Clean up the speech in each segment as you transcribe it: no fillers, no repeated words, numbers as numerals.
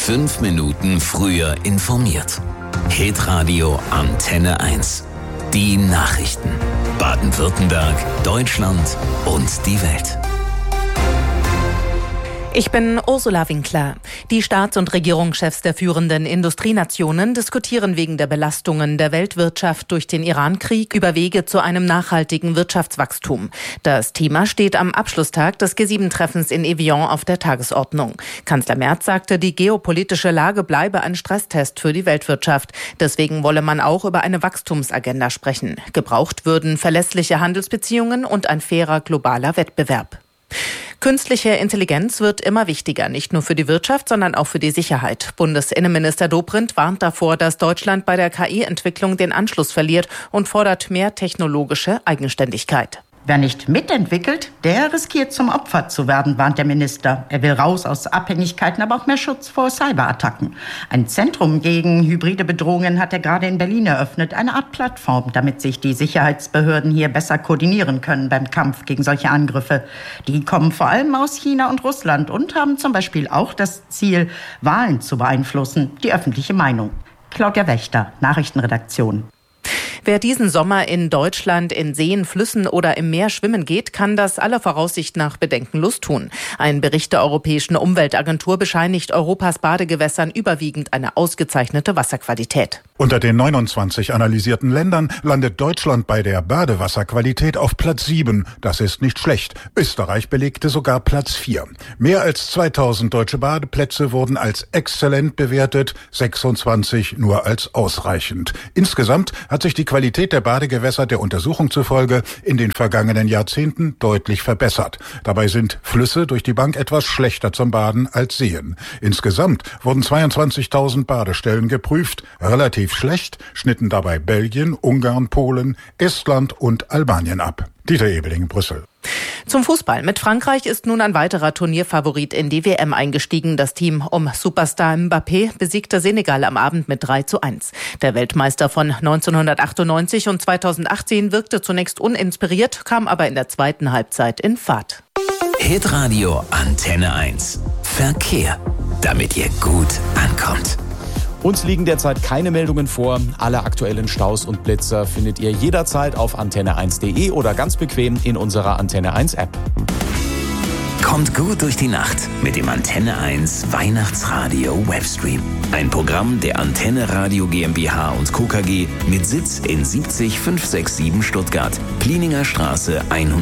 5 Minuten früher informiert. Hitradio Antenne 1. Die Nachrichten. Baden-Württemberg, Deutschland und die Welt. Ich bin Ursula Winkler. Die Staats- und Regierungschefs der führenden Industrienationen diskutieren wegen der Belastungen der Weltwirtschaft durch den Iran-Krieg über Wege zu einem nachhaltigen Wirtschaftswachstum. Das Thema steht am Abschlusstag des G7-Treffens in Evian auf der Tagesordnung. Kanzler Merz sagte, die geopolitische Lage bleibe ein Stresstest für die Weltwirtschaft. Deswegen wolle man auch über eine Wachstumsagenda sprechen. Gebraucht würden verlässliche Handelsbeziehungen und ein fairer globaler Wettbewerb. Künstliche Intelligenz wird immer wichtiger, nicht nur für die Wirtschaft, sondern auch für die Sicherheit. Bundesinnenminister Dobrindt warnt davor, dass Deutschland bei der KI-Entwicklung den Anschluss verliert und fordert mehr technologische Eigenständigkeit. Wer nicht mitentwickelt, der riskiert zum Opfer zu werden, warnt der Minister. Er will raus aus Abhängigkeiten, aber auch mehr Schutz vor Cyberattacken. Ein Zentrum gegen hybride Bedrohungen hat er gerade in Berlin eröffnet, eine Art Plattform, damit sich die Sicherheitsbehörden hier besser koordinieren können beim Kampf gegen solche Angriffe. Die kommen vor allem aus China und Russland und haben zum Beispiel auch das Ziel, Wahlen zu beeinflussen, die öffentliche Meinung. Claudia Wächter, Nachrichtenredaktion. Wer diesen Sommer in Deutschland in Seen, Flüssen oder im Meer schwimmen geht, kann das aller Voraussicht nach bedenkenlos tun. Ein Bericht der Europäischen Umweltagentur bescheinigt Europas Badegewässern überwiegend eine ausgezeichnete Wasserqualität. Unter den 29 analysierten Ländern landet Deutschland bei der Badewasserqualität auf Platz 7. Das ist nicht schlecht. Österreich belegte sogar Platz 4. Mehr als 2000 deutsche Badeplätze wurden als exzellent bewertet, 26 nur als ausreichend. Insgesamt hat sich die Qualität der Badegewässer der Untersuchung zufolge in den vergangenen Jahrzehnten deutlich verbessert. Dabei sind Flüsse durch die Bank etwas schlechter zum Baden als Seen. Insgesamt wurden 22.000 Badestellen geprüft. Relativ schlecht schnitten dabei Belgien, Ungarn, Polen, Estland und Albanien ab. Dieter Ebeling, Brüssel. Zum Fußball. Mit Frankreich ist nun ein weiterer Turnierfavorit in die WM eingestiegen. Das Team um Superstar Mbappé besiegte Senegal am Abend mit 3:1. Der Weltmeister von 1998 und 2018 wirkte zunächst uninspiriert, kam aber in der zweiten Halbzeit in Fahrt. Hitradio Antenne 1. Verkehr. Damit ihr gut ankommt. Uns liegen derzeit keine Meldungen vor. Alle aktuellen Staus und Blitzer findet ihr jederzeit auf antenne1.de oder ganz bequem in unserer Antenne 1 App. Kommt gut durch die Nacht mit dem Antenne 1 Weihnachtsradio Webstream. Ein Programm der Antenne Radio GmbH und Co. KG mit Sitz in 70567 Stuttgart, Plininger Straße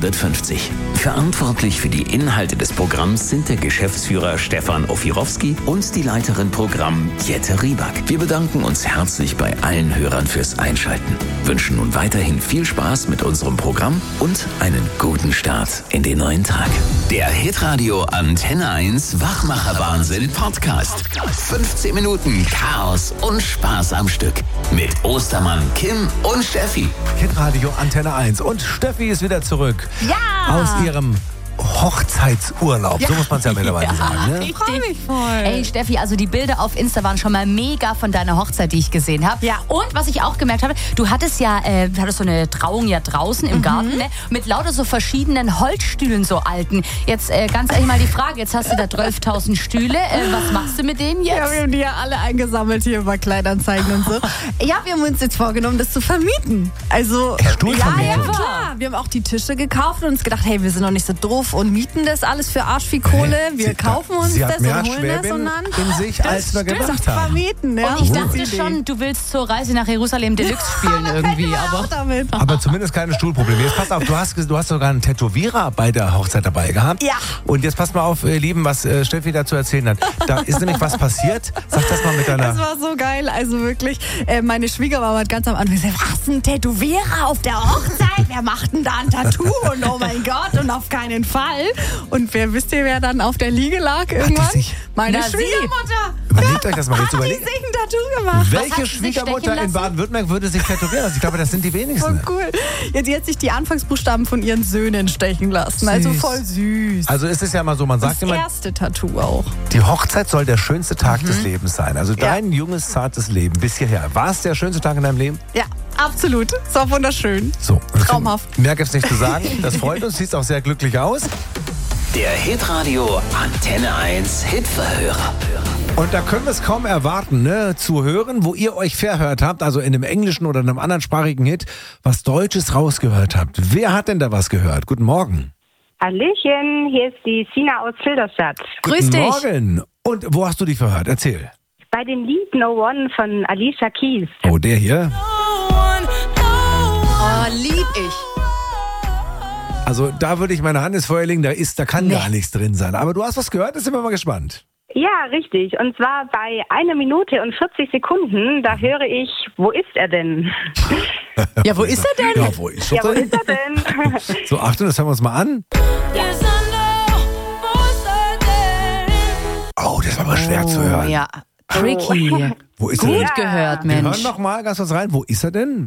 150. Verantwortlich für die Inhalte des Programms sind der Geschäftsführer Stefan Ofirowski und die Leiterin Programm Jette Rieback. Wir bedanken uns herzlich bei allen Hörern fürs Einschalten. Wünschen nun weiterhin viel Spaß mit unserem Programm und einen guten Start in den neuen Tag. Der Hitradio Antenne 1 Wachmacher-Wahnsinn Podcast. 15 Minuten Chaos und Spaß am Stück. Mit Ostermann, Kim und Steffi. Hitradio Antenne 1 und Steffi ist wieder zurück. Ja! Aus ihrem Hochzeitsurlaub, so muss man es ja mittlerweile sagen. Ne? Ich freue mich voll. Ey Steffi, also die Bilder auf Insta waren schon mal mega von deiner Hochzeit, die ich gesehen habe. Ja. Und was ich auch gemerkt habe, du hattest ja so eine Trauung ja draußen im Garten, ne? Mit lauter so verschiedenen Holzstühlen, so alten. Jetzt ganz ehrlich mal die Frage, jetzt hast du da 12.000 Stühle, was machst du mit denen jetzt? Ja, wir haben die ja alle eingesammelt hier über Kleinanzeigen und so. Ja, wir haben uns jetzt vorgenommen, das zu vermieten. Also, Stuhlvermietung? Ja, klar. Wir haben auch die Tische gekauft und uns gedacht, hey, wir sind noch nicht so doof und mieten das alles für Arsch viel Kohle. Wir kaufen uns das und holen das und dann in sich, als wir gedacht haben. Vermieten, ja. Und ich dachte schon, du willst zur Reise nach Jerusalem Deluxe spielen irgendwie. Aber zumindest keine Stuhlprobleme. Jetzt pass auf, du hast sogar einen Tätowierer bei der Hochzeit dabei gehabt. Ja. Und jetzt passt mal auf, ihr Lieben, was Steffi dazu erzählen hat. Da ist nämlich was passiert. Sag das mal mit deiner... Das war so geil, also wirklich. Meine Schwiegermama hat ganz am Anfang gesagt, was, ein Tätowierer auf der Hochzeit? Wer macht denn da ein Tattoo? Und oh mein Gott, und auf keinen Fall. Und wisst ihr, wer dann auf der Liege lag irgendwann? Meine Schwiegermutter. Überlegt euch das mal. Jetzt hat überlegt. die sich ein Tattoo gemacht. Welche Schwiegermutter in Baden-Württemberg würde sich tätowieren lassen? Ich glaube, das sind die wenigsten. Voll cool. Ja, die hat sich die Anfangsbuchstaben von ihren Söhnen stechen lassen. Süß. Also voll süß. Also ist es ja mal so, man sagt immer... Das erste Tattoo auch. Die Hochzeit soll der schönste Tag des Lebens sein. Also dein junges, zartes Leben bis hierher. War es der schönste Tag in deinem Leben? Ja, absolut. Es war wunderschön. So. Traumhaft. Mehr gibt's nicht zu sagen. Das freut uns. Siehst auch sehr glücklich aus. Der Hitradio Antenne 1 Hitverhörer. Und da können wir es kaum erwarten, ne, zu hören, wo ihr euch verhört habt, also in einem englischen oder einem anderssprachigen Hit, was Deutsches rausgehört habt. Wer hat denn da was gehört? Guten Morgen. Hallöchen, hier ist die Sina aus Filderstadt. Grüß dich. Guten Morgen. Und wo hast du dich verhört? Erzähl. Bei dem Lied No One von Alicia Keys. Oh, der hier? Oh, lieb ich. Also da würde ich meine Hand ins Feuer legen, da kann gar nichts drin sein. Aber du hast was gehört, da sind wir mal gespannt. Ja, richtig. Und zwar bei 1 Minute und 40 Sekunden, da höre ich, wo ist er denn? Ja, wo ist er denn? Ja, wo ist Ja, wo er denn? ist er denn? So, Achtung, das hören wir uns mal an. Oh, das war mal schwer zu hören. Ja, Tricky. Wo ist er Gut denn? gehört, Wir Mensch. hören noch mal ganz kurz rein. Wo ist er denn?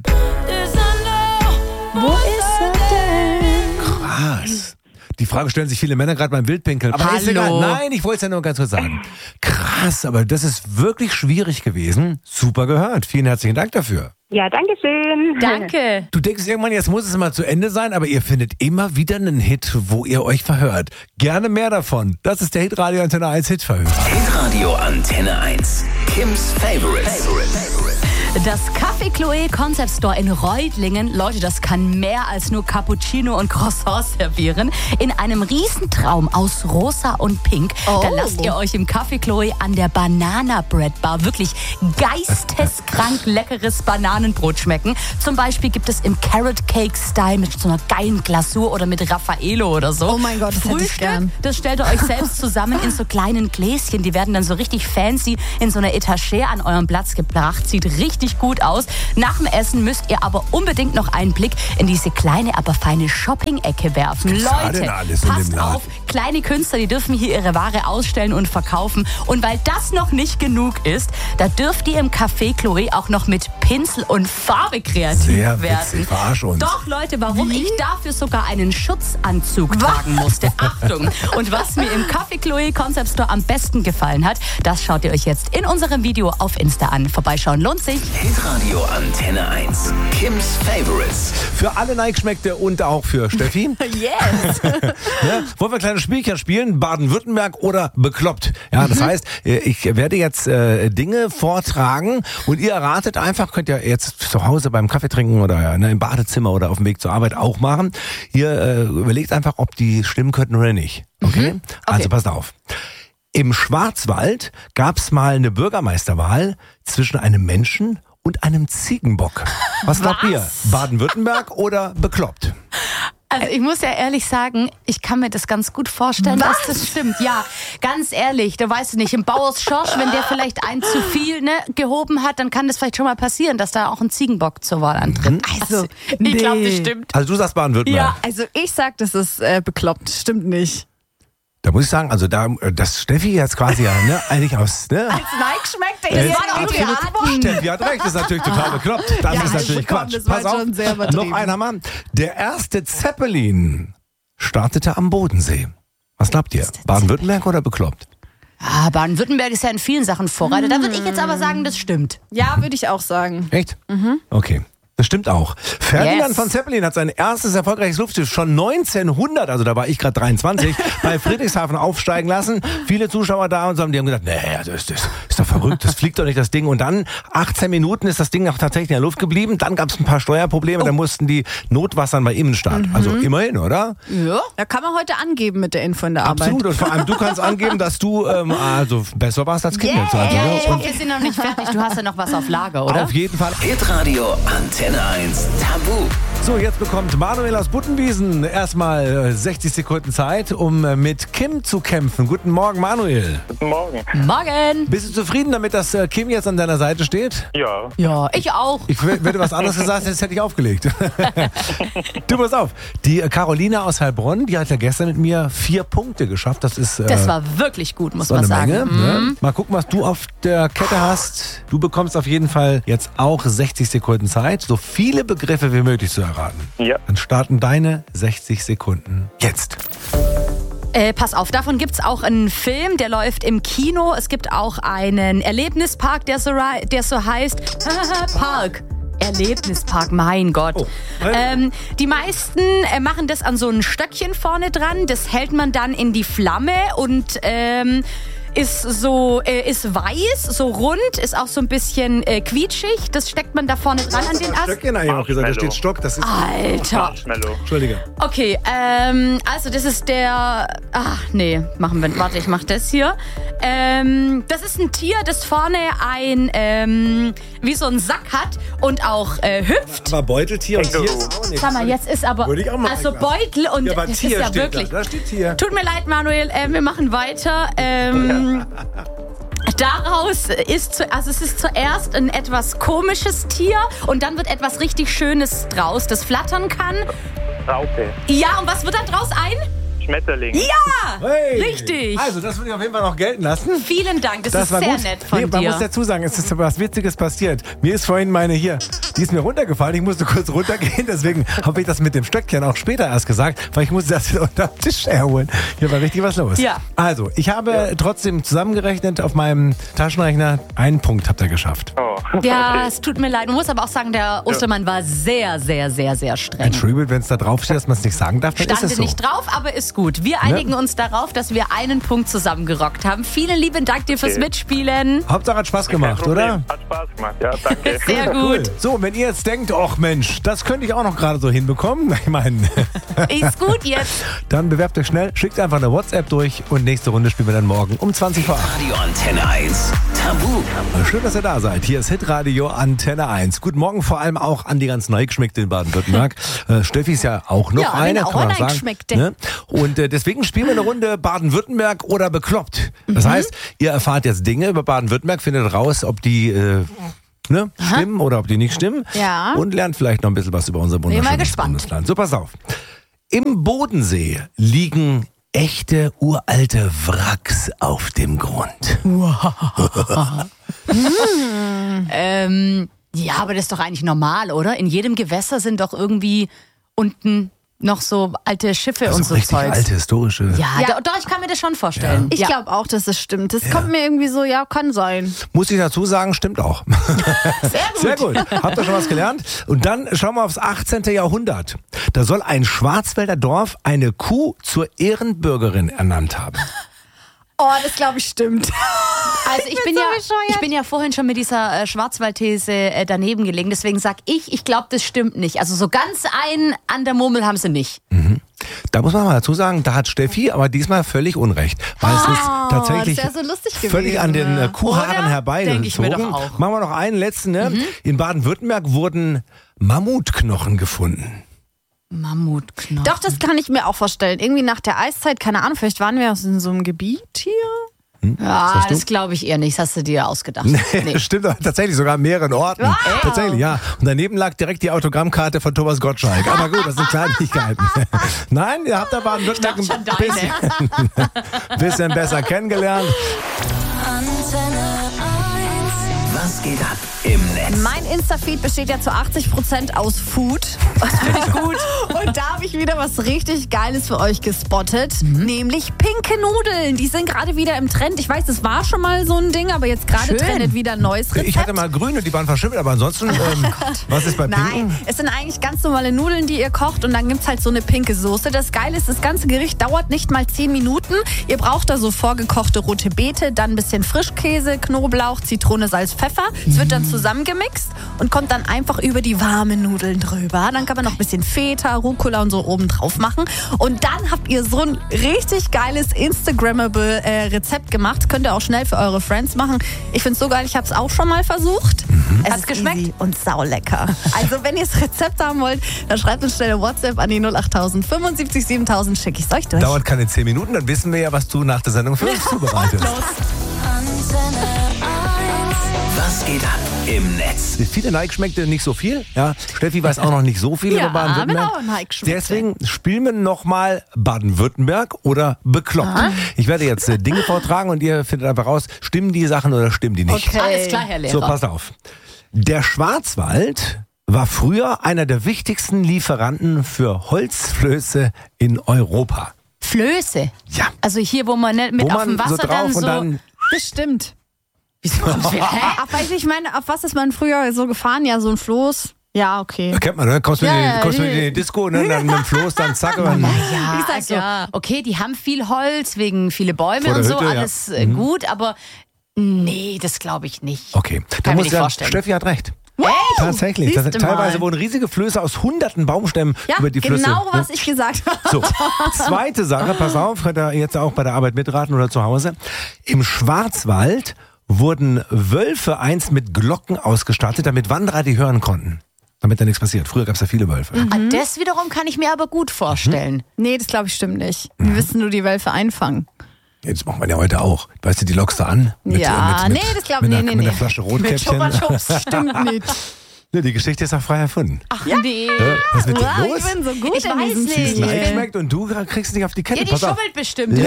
wo ist er denn? Krass. Die Frage stellen sich viele Männer gerade beim Wildpinkeln. Aber ist egal. Hallo. Nein, ich wollte es ja nur ganz kurz sagen. Krass, aber das ist wirklich schwierig gewesen. Super gehört. Vielen herzlichen Dank dafür. Ja, danke schön. Danke. Du denkst irgendwann, jetzt muss es mal zu Ende sein, aber ihr findet immer wieder einen Hit, wo ihr euch verhört. Gerne mehr davon. Das ist der Hitradio Antenne 1 Hitverhör. Hitradio Antenne 1. Kims Favorites. Das Café Chloé Concept Store in Reutlingen, Leute, das kann mehr als nur Cappuccino und Croissants servieren. In einem Riesentraum aus Rosa und Pink. Oh. Da lasst ihr euch im Café Chloé an der Banana Bread Bar wirklich geisteskrank leckeres Bananenbrot schmecken. Zum Beispiel gibt es im Carrot Cake Style mit so einer geilen Glasur oder mit Raffaello oder so. Oh mein Gott, das hätte ich gern. Das stellt ihr euch selbst zusammen in so kleinen Gläschen. Die werden dann so richtig fancy in so einer Etagere an eurem Platz gebracht. Sieht richtig gut aus. Nach dem Essen müsst ihr aber unbedingt noch einen Blick in diese kleine, aber feine Shopping-Ecke werfen. gibt's da denn Leute, alles in dem passt Laden? auf, kleine Künstler, die dürfen hier ihre Ware ausstellen und verkaufen. Und weil das noch nicht genug ist, da dürft ihr im Café Chloé auch noch mit Pinsel und Farbe kreativ Sehr werden. witzig, verarsch uns. Doch, Leute, warum ich dafür sogar einen Schutzanzug tragen musste. Achtung! Und was mir im Café Chloé Concept Store am besten gefallen hat, das schaut ihr euch jetzt in unserem Video auf Insta an. Vorbeischauen lohnt sich. Hitradio Antenne 1. Kims Favorites. Für alle Neigeschmeckte und auch für Steffi. Yes. Ja, wollen wir ein kleines Spielchen spielen? Baden-Württemberg oder bekloppt? Ja, das heißt, ich werde jetzt Dinge vortragen und ihr erratet einfach, könnt ihr jetzt zu Hause beim Kaffee trinken oder im Badezimmer oder auf dem Weg zur Arbeit auch machen. Ihr überlegt einfach, ob die stimmen könnten oder nicht. Okay? Also passt auf. Im Schwarzwald gab es mal eine Bürgermeisterwahl zwischen einem Menschen und einem Ziegenbock. Was glaubt ihr? Baden-Württemberg oder bekloppt? Also ich muss ja ehrlich sagen, ich kann mir das ganz gut vorstellen, dass das stimmt. Ja, ganz ehrlich, du weißt nicht, im Bauers Schorsch, wenn der vielleicht ein zu viel gehoben hat, dann kann das vielleicht schon mal passieren, dass da auch ein Ziegenbock zur Wahl antritt. Also, ich glaube, das stimmt. Also du sagst Baden-Württemberg. Ja. Also ich sag, das ist bekloppt. Stimmt nicht. Da muss ich sagen, also das Steffi jetzt quasi eigentlich aus, ne? Als Neigeschmeckte, Äh, das war doch geraten. Steffi hat recht, das ist natürlich total bekloppt. Das ist natürlich komm, Quatsch. das war Pass auf, schon sehr übertrieben. noch ein Hammer. Der erste Zeppelin startete am Bodensee. Was glaubt ihr? Baden-Württemberg oder bekloppt? Ah, Baden-Württemberg ist ja in vielen Sachen Vorreiter. Da würde ich jetzt aber sagen, das stimmt. Ja, würde ich auch sagen. Echt? Okay. Das stimmt auch. Ferdinand Yes. von Zeppelin hat sein erstes erfolgreiches Luftschiff schon 1900, also da war ich gerade 23, bei Friedrichshafen aufsteigen lassen. Viele Zuschauer da und so, die haben gesagt, nee, das ist doch verrückt, das fliegt doch nicht, das Ding. Und dann, 18 Minuten ist das Ding auch tatsächlich in der Luft geblieben. Dann gab es ein paar Steuerprobleme, dann mussten die notwassern bei Immenstadt. Also immerhin, oder? Ja. Da kann man heute angeben mit der Info in der Arbeit. Absolut. Und vor allem, du kannst angeben, dass du also besser warst als Kinder. Yeah. Ja, Also, ich hoffe, wir sind noch nicht fertig. Du hast ja noch was auf Lager, oder? auf jeden Fall. Hitradio Antenne 1 Tabu. So, jetzt bekommt Manuel aus Buttenwiesen erstmal 60 Sekunden Zeit, um mit Kim zu kämpfen. Guten Morgen, Manuel. Guten Morgen. Morgen. Bist du zufrieden damit, dass Kim jetzt an deiner Seite steht? Ja. Ja, ich auch. Ich hätte was anderes gesagt, jetzt hätte ich aufgelegt. Du, pass auf. Die Carolina aus Heilbronn, die hat ja gestern mit mir 4 Punkte geschafft. Das ist Das war wirklich gut, muss so man eine sagen. Menge. Ne? Mal gucken, was du auf der Kette hast. Du bekommst auf jeden Fall jetzt auch 60 Sekunden Zeit, so viele Begriffe wie möglich zu erraten. Ja. Dann starten deine 60 Sekunden jetzt. Pass auf, davon gibt's auch einen Film, der läuft im Kino. Es gibt auch einen Erlebnispark, der so heißt Park. Erlebnispark, mein Gott. Oh. Die meisten machen das an so ein Stöckchen vorne dran. Das hält man dann in die Flamme und ist weiß, so rund, ist auch so ein bisschen quietschig. Das steckt man da vorne dran an den Ast. Stöckchen habe ich auch gesagt, da steht Stock. Das ist Alter. Entschuldige. Okay, also das ist der... Warte, ich mach das hier. Das ist ein Tier, das vorne wie so ein Sack hat und auch hüpft. Aber Beuteltier und Tier ist auch nicht. Sag mal, jetzt ist aber... Würde ich auch mal also einlassen. Beutel und... Ja, aber das Tier ist ja steht wirklich... da steht Tier. Tut mir leid, Manuel, wir machen weiter. Daraus ist es ist zuerst ein etwas komisches Tier und dann wird etwas richtig Schönes draus, das flattern kann. Raupe. Ja, und was wird da draus Schmetterling. Ja! Hey. Richtig! Also, das würde ich auf jeden Fall noch gelten lassen. Vielen Dank, das war ist sehr gut. nett von Man dir. muss dazu sagen, es ist was Witziges passiert. Mir ist vorhin die ist mir runtergefallen. Ich musste kurz runtergehen, deswegen habe ich das mit dem Stöckchen auch später erst gesagt, weil ich musste das unter den Tisch herholen. Hier war richtig was los. Ja. Also, ich habe trotzdem zusammengerechnet auf meinem Taschenrechner. Einen Punkt habt ihr geschafft. Oh. Ja, es tut mir leid. Man muss aber auch sagen, der Ostermann war sehr, sehr, sehr, sehr streng. Entschuldigung, wenn es da drauf steht, dass man es nicht sagen darf, dann ist Stand es so. nicht drauf, aber ist gut. Wir einigen uns darauf, dass wir einen Punkt zusammengerockt haben. Vielen lieben Dank dir fürs Mitspielen. Hauptsache hat Spaß gemacht, oder? Hat Spaß gemacht, ja, danke. Sehr gut. Cool. So, wenn ihr jetzt denkt, ach Mensch, das könnte ich auch noch gerade so hinbekommen. Ich meine, Ist gut jetzt. dann bewerbt euch schnell, schickt einfach eine WhatsApp durch und nächste Runde spielen wir dann morgen um 20 vor 8. Radio Antenne 1. Tabu. Schön, dass ihr da seid. Hier ist Hitradio Antenne 1. Guten Morgen vor allem auch an die ganzen Neugeschmeckte in Baden-Württemberg. Steffi ist ja auch noch eine, auch kann man eine sagen. Geschmeckte. Ne? Und deswegen spielen wir eine Runde Baden-Württemberg oder bekloppt. Das heißt, ihr erfahrt jetzt Dinge über Baden-Württemberg, findet raus, ob die stimmen oder ob die nicht stimmen. Ja. Und lernt vielleicht noch ein bisschen was über unser mal wunderschönes gespannt. Bundesland. So, pass auf. Im Bodensee liegen echte uralte Wracks auf dem Grund. Ja, aber das ist doch eigentlich normal, oder? In jedem Gewässer sind doch irgendwie unten noch so alte Schiffe Also und so richtig Zeugs. alte historische. Ja, doch, ich kann mir das schon vorstellen. Ich glaube auch, dass es stimmt. Das kommt mir irgendwie so, ja, kann sein. Muss ich dazu sagen, stimmt auch. Sehr gut. Habt ihr schon was gelernt? Und dann schauen wir aufs 18. Jahrhundert. Da soll ein Schwarzwälder Dorf eine Kuh zur Ehrenbürgerin ernannt haben. Oh, das glaube ich stimmt. Also ich bin ja vorhin schon mit dieser Schwarzwaldthese daneben gelegen, deswegen sag ich glaube, das stimmt nicht. Also so ganz an der Murmel haben sie nicht. Da muss man mal dazu sagen, da hat Steffi aber diesmal völlig Unrecht. Weil es ist tatsächlich das wär so lustig völlig gewesen, an den ne? Kuhhaaren herbeigezogen. Denk ich mir doch auch. Machen wir noch einen letzten. Ne? In Baden-Württemberg wurden Mammutknochen gefunden. Mammutknochen. Doch, das kann ich mir auch vorstellen. Irgendwie nach der Eiszeit, keine Ahnung, vielleicht waren wir in so einem Gebiet hier. Ja, das glaube ich eher nicht. Das hast du dir ausgedacht. Nee. Stimmt aber tatsächlich sogar an mehreren Orten. Tatsächlich, ja. Und daneben lag direkt die Autogrammkarte von Thomas Gottschalk. Aber gut, das sind Kleinigkeiten. Nein, ihr habt da Baden-Württemberg ein bisschen besser kennengelernt. Was geht ab im Netz? Mein Insta-Feed besteht ja zu 80% aus Food. Das finde ich gut. Und da habe ich wieder was richtig Geiles für euch gespottet. Nämlich pinke Nudeln. Die sind gerade wieder im Trend. Ich weiß, das war schon mal so ein Ding, aber jetzt gerade trendet wieder ein neues Rezept. Ich hatte mal grüne, die waren verschimmelt, aber ansonsten, was ist bei pinken? Nein, es sind eigentlich ganz normale Nudeln, die ihr kocht und dann gibt's halt so eine pinke Soße. Das Geile ist, das ganze Gericht dauert nicht mal 10 Minuten. Ihr braucht da so vorgekochte rote Beete, dann ein bisschen Frischkäse, Knoblauch, Zitrone, Salz, Pfeffer. Es wird dann zusammengemixt und kommt dann einfach über die warmen Nudeln drüber. Dann kann man noch ein bisschen Feta, Rucola und so oben drauf machen. Und dann habt ihr so ein richtig geiles Instagrammable Rezept gemacht. Könnt ihr auch schnell für eure Friends machen. Ich find's so geil, ich habe es auch schon mal versucht. Es Hat's ist geschmeckt? easy und saulecker. Also wenn ihr das Rezept haben wollt, dann schreibt uns schnell eine WhatsApp an die 08000 75 7000, schicke ich es euch durch. Dauert keine 10 Minuten, dann wissen wir ja, was du nach der Sendung für uns zubereitest. Was geht ab im Netz? Viele Nike-Schmeckte nicht so viel. Ja, Steffi weiß auch noch nicht so viel über Baden-Württemberg. bin auch ein Nike-Schmeckte. Deswegen spielen wir nochmal Baden-Württemberg oder bekloppt. Ich werde jetzt Dinge vortragen und ihr findet einfach raus, stimmen die Sachen oder stimmen die nicht. Okay. Alles klar, Herr Lehrer. So, pass auf. Der Schwarzwald war früher einer der wichtigsten Lieferanten für Holzflöße in Europa. Flöße? Ja. Also hier, wo man nicht mit Wo auf dem man Wasser so drauf dann und so... dann Das stimmt. Wieso? Hä? Ich meine, auf was ist man früher so gefahren? Ja, so ein Floß. Ja, okay. Kennt man, ne? Kommst du in die Disco, ne? Dann mit dem Floß, dann zack. Und Okay, die haben viel Holz, wegen viele Bäume und so, Hütte, alles gut, aber nee, das glaube ich nicht. Okay, da muss ich sagen, Steffi hat recht. Echt? Tatsächlich. Teilweise wurden riesige Flöße aus hunderten Baumstämmen über die Flüsse. Genau, was ich gesagt habe. So, zweite Sache, pass auf, könnt ihr jetzt auch bei der Arbeit mitraten oder zu Hause. Im Schwarzwald wurden Wölfe einst mit Glocken ausgestattet, damit Wanderer die hören konnten. Damit da nichts passiert. Früher gab es ja viele Wölfe. Das wiederum kann ich mir aber gut vorstellen. Nee, das glaube ich stimmt nicht. Wir müssen nur die Wölfe einfangen. Jetzt macht man ja heute auch. Weißt du, die lockst du an? Das glaube ich nicht. Mit einer Flasche Rotkäppchen. Stimmt nicht. Ne, die Geschichte ist auch frei erfunden. Ach nee. Was ist mit dir los? Ich bin so gut Ich weiß nicht. Sie schmeckt und du kriegst es nicht auf die Kette. Ja, die Pass auf. schummelt bestimmt.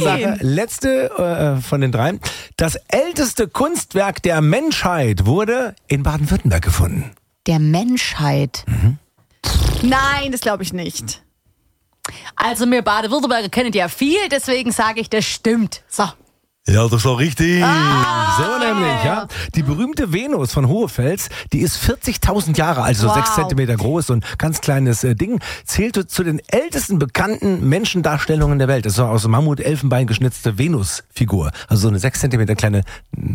Letzte von den dreien. Das älteste Kunstwerk der Menschheit wurde in Baden-Württemberg gefunden. Der Menschheit. Nein, das glaube ich nicht. Also wir Baden-Württemberger kennen ja viel, deswegen sage ich, das stimmt. So. Ja, das ist doch richtig. So nämlich, ja. Die berühmte Venus von Hohefels, die ist 40.000 Jahre alt, so 6 Zentimeter groß, so ein ganz kleines Ding, zählte zu den ältesten bekannten Menschendarstellungen der Welt. Das ist so aus Mammut-Elfenbein geschnitzte Venus-Figur. Also so eine 6 Zentimeter kleine...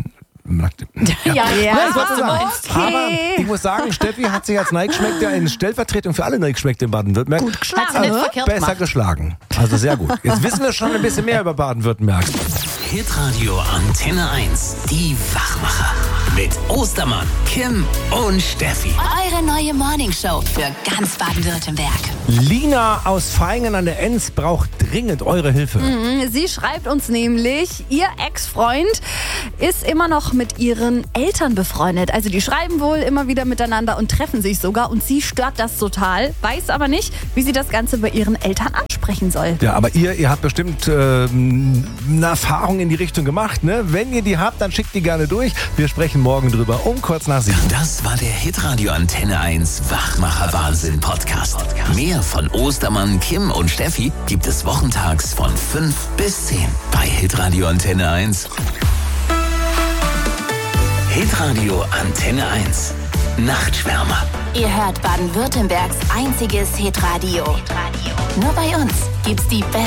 Ja, was du meinst. Aber ich muss sagen, Steffi hat sich als Neigeschmeckte in Stellvertretung für alle Neigeschmeckte in Baden-Württemberg Hat sie nicht verkehrt besser gemacht. geschlagen. Also sehr gut. Jetzt wissen wir schon ein bisschen mehr über Baden-Württemberg. Hitradio Antenne 1. Die Wachmacher. Mit Ostermann, Kim und Steffi. Eure neue Morningshow für ganz Baden-Württemberg. Lina aus Vaihingen an der Enz braucht dringend eure Hilfe. Sie schreibt uns nämlich, ihr Ex-Freund ist immer noch mit ihren Eltern befreundet. Also die schreiben wohl immer wieder miteinander und treffen sich sogar. Und sie stört das total, weiß aber nicht, wie sie das Ganze bei ihren Eltern ansprechen soll. Ja, aber ihr habt bestimmt eine Erfahrung in die Richtung gemacht, ne? Wenn ihr die habt, dann schickt die gerne durch. Wir sprechen morgen drüber um kurz nach 7. Das war der Hitradio Antenne 1 Wachmacher Wahnsinn Podcast. Mehr von Ostermann, Kim und Steffi gibt es wochentags von 5 bis 10 bei Hitradio Antenne 1. Hitradio Antenne 1. Nachtschwärmer. Ihr hört Baden-Württembergs einziges Hitradio. Nur bei uns gibt's die besten